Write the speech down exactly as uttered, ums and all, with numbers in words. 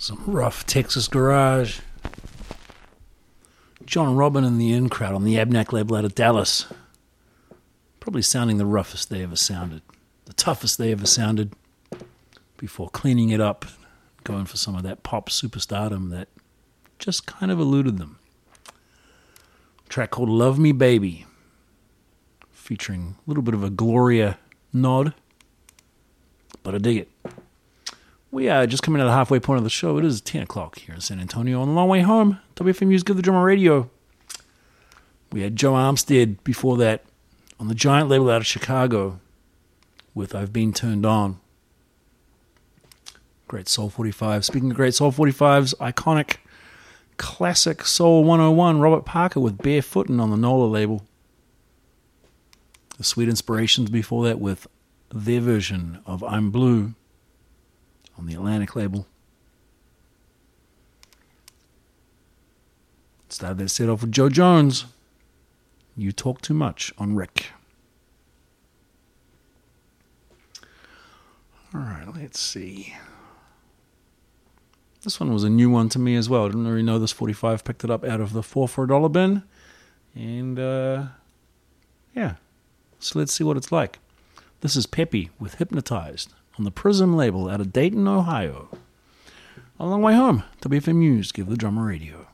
Some rough Texas garage. John Robin and the In Crowd on the Abnac label out of Dallas. Probably sounding the roughest they ever sounded. The toughest they ever sounded before cleaning it up, going for some of that pop superstardom that just kind of eluded them. A track called Love Me Baby, featuring a little bit of a Gloria nod, but I dig it. We are just coming to the halfway point of the show. It is ten o'clock here in San Antonio. On the long way home, W F M U's Give the Drummer Radio. We had Joe Armstead before that on the giant label out of Chicago with I've Been Turned On. Great Soul forty-five. Speaking of great Soul forty-fives, iconic classic Soul one oh one, Robert Parker with Barefootin' on the Nola label. The Sweet Inspirations before that with their version of I'm Blue on the Atlantic label. Started that set off with Joe Jones. You Talk Too Much on Rick. All right, let's see. This one was a new one to me as well. I didn't really know this forty-five. Picked it up out of the four for a dollar bin. And, uh, yeah. So let's see what it's like. This is Peppy with Hypnotized on the Prism label out of Dayton, Ohio. A long way home. W F M News, Give the Drummer Radio.